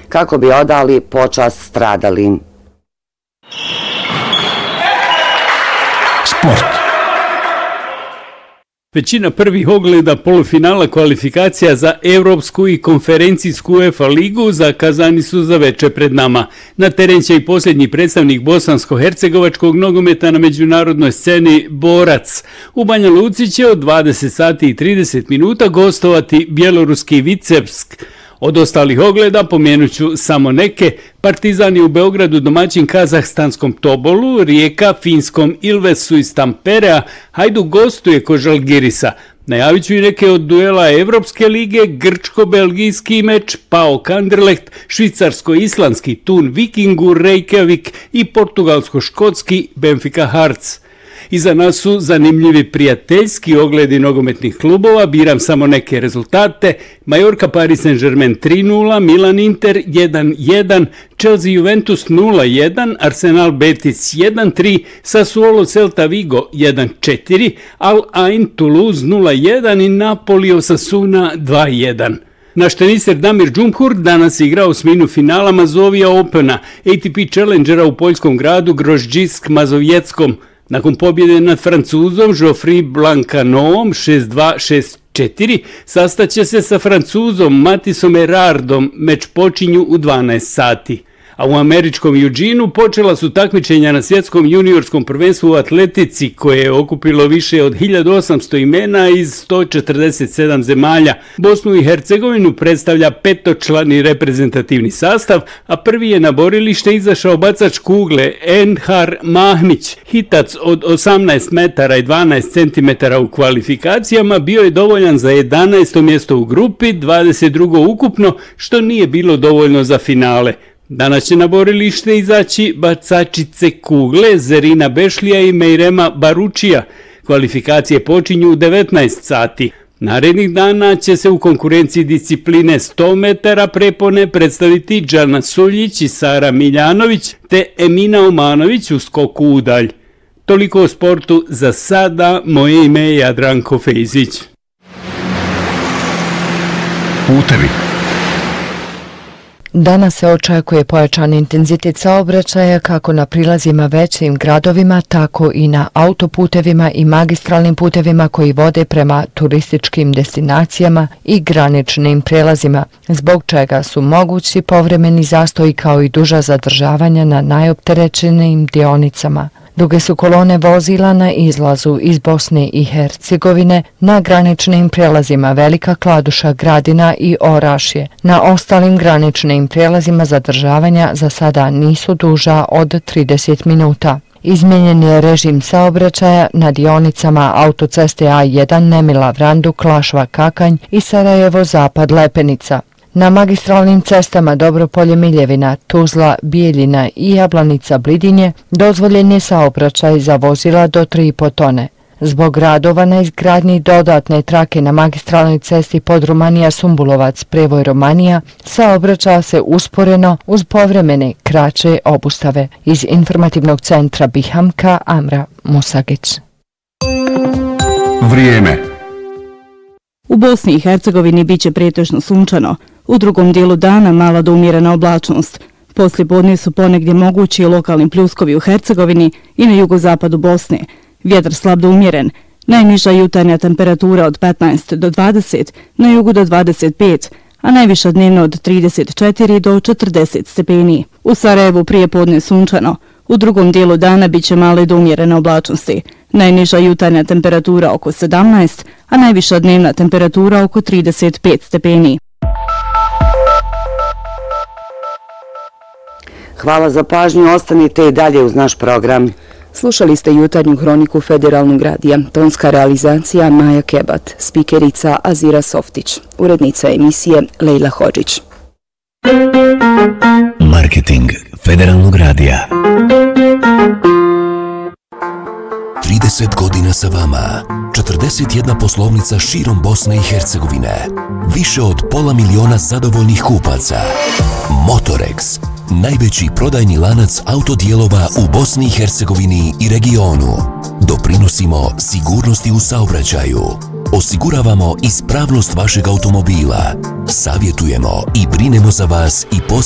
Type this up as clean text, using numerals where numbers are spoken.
kako bi odali počast stradalim. Sport. Većina prvih ogleda polufinala kvalifikacija za Evropsku i konferencijsku UEFA ligu zakazani su za veče pred nama. Na teren će i posljednji predstavnik bosansko-hercegovačkog nogometa na međunarodnoj sceni Borac. U Banja Luci će od 20 sati i 30 minuta gostovati bjeloruski Vicevsk. Od ostalih ogleda pomenut ću samo neke. Partizan je u Beogradu domaćin kazahstanskom Tobolu, Rijeka finskom Ilvesu iz Tamperea, Hajduk gostuje kod Žalgirisa. Najavit ću i neke od duela Evropske lige, grčko-belgijski meč, PAOK Anderlecht, švicarsko-islandski Thun Vikingur Reykjavik i portugalsko-škotski Benfica Hearts. Iza nas su zanimljivi prijateljski ogledi nogometnih klubova, biram samo neke rezultate. Majorka Paris Saint-Germain 3-0, Milan Inter 1-1, Chelsea Juventus 0-1, Arsenal Betis 1-3, Sassuolo Celta Vigo 1-4, Al Ain Toulouse 0-1 i Napoli Osasuna 2-1. Naš teniser Damir Džumhur danas igra osminu finala Mazovija Opena, ATP Challengera u poljskom gradu Grožđisk Mazovjetskom. Nakon pobjede nad Francuzom Geoffrey Blancanovom 6-2-6-4 sastaće se sa Francuzom Matisom Erardom, meč počinju u 12 sati. A u američkom Eugeneu počela su takmičenja na svjetskom juniorskom prvenstvu u atletici koje je okupilo više od 1800 imena iz 147 zemalja. Bosnu i Hercegovinu predstavlja petočlani reprezentativni sastav, a prvi je na borilište izašao bacač kugle Enhar Mahmić. Hitac od 18 metara i 12 centimetara u kvalifikacijama bio je dovoljan za 11. mjesto u grupi, 22. ukupno, što nije bilo dovoljno za finale. Danas će na borilište izaći bacačice kugle Zerina Bešlija i Mejrema Baručija. Kvalifikacije počinju u 19 sati. Narednih dana će se u konkurenciji discipline 100 metara prepone predstaviti Džana Suljić i Sara Miljanović te Emina Omanović u skoku udalj. Toliko o sportu za sada, moje ime je Jadranko Fejzić. Putevi. Danas se očekuje pojačan intenzitet saobraćaja kako na prilazima većim gradovima, tako i na autoputevima i magistralnim putevima koji vode prema turističkim destinacijama i graničnim prelazima, zbog čega su mogući povremeni zastoji kao i duža zadržavanja na najopterećenijim dionicama. Duge su kolone vozila na izlazu iz Bosne i Hercegovine na graničnim prelazima Velika Kladuša, Gradina i Orašje. Na ostalim graničnim prelazima zadržavanja za sada nisu duža od 30 minuta. Izmijenjen je režim saobraćaja na dionicama autoceste A1 Nemila Vrandu, Klašva, Kakanj i Sarajevo Zapad Lepenica. Na magistralnim cestama Dobropolje Miljevina, Tuzla, Bijeljina i Jablanica Blidinje dozvoljen je saobraćaj za vozila do 3,5 tone. Zbog radova na izgradnji dodatne trake na magistralnoj cesti Podrumanija Sumbulovac Prevoj Romanija saobraća se usporeno uz povremene kraće obustave. Iz informativnog centra Bihamka, Amra Musagić. Vrijeme. U Bosni i Hercegovini biće pretežno sunčano. U drugom dijelu dana mala do umjerena oblačnost. Poslijepodne su ponegdje mogući lokalni pljuskovi u Hercegovini i na jugozapadu Bosne. Vjetar slab do umjeren. Najniža jutarnja temperatura od 15 do 20, na jugu do 25, a najviša dnevno od 34 do 40 stepeni. U Sarajevu prije podne sunčano. U drugom dijelu dana biće male do umjerene oblačnosti. Najniža jutarnja temperatura oko 17, a najviša dnevna temperatura oko 35 stepeni. Hvala za pažnju, ostanite i dalje uz naš program. Slušali ste jutarnju hroniku Federalnog radija. Tonska realizacija Maja Kebat, spikerica Azira Softić, urednica emisije Lejla Hodžić. Marketing Federalnog radija. 30 godina sa vama. 41 poslovnica širom Bosne i Hercegovine. Više od 500 000 zadovoljnih kupaca. Motorex, najveći prodajni lanac autodijelova u Bosni i Hercegovini i regionu. Doprinosimo sigurnosti u saobraćaju. Osiguravamo ispravnost vašeg automobila. Savjetujemo i brinemo za vas i posebno